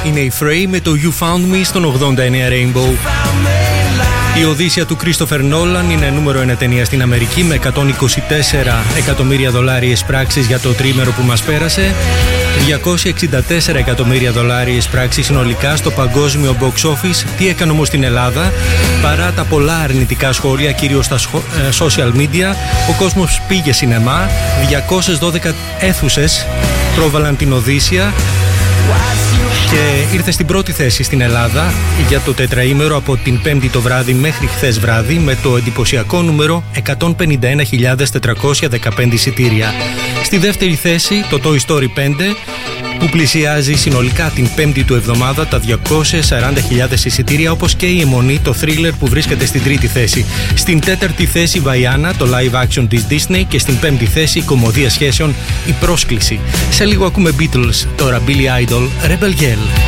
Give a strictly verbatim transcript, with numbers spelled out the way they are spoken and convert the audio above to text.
είναι η Frey με το You Found Me στον ογδόντα εννέα Rainbow. Η Οδύσσεια του Christopher Nolan είναι νούμερο ένα ταινία στην Αμερική με εκατόν είκοσι τέσσερα εκατομμύρια δολάρια εισπράξεις για το τρίμερο που μας πέρασε, διακόσια εξήντα τέσσερα εκατομμύρια δολάρια εισπράξεις συνολικά στο παγκόσμιο box office. Τι έκανε όμως στην Ελλάδα? Παρά τα πολλά αρνητικά σχόλια, κυρίως στα social media, ο κόσμος πήγε σινεμά. διακόσιες δώδεκα αίθουσες πρόβαλαν την Οδύσσεια και ήρθε στην πρώτη θέση στην Ελλάδα για το τετραήμερο από την Πέμπτη το βράδυ μέχρι χθες βράδυ με το εντυπωσιακό νούμερο εκατόν πενήντα ένα χιλιάδες τετρακόσια δεκαπέντε εισιτήρια. Στη δεύτερη θέση το Toy Story πέντε που πλησιάζει συνολικά την πέμπτη του εβδομάδα τα διακόσιες σαράντα χιλιάδες εισιτήρια, όπως και η αιμονή, το Thriller που βρίσκεται στην τρίτη θέση. Στην τέταρτη θέση Βαϊάνα, το live action της Disney, και στην πέμπτη θέση η κωμωδία σχέσεων, η Πρόσκληση. Σε λίγο ακούμε Beatles, τώρα Billy Idol, Rebel Yell.